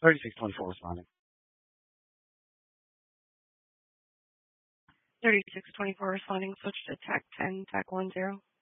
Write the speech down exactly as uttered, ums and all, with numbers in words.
thirty-six twenty-four responding. thirty-six twenty-four responding. Switch to T A C ten, T A C one zero.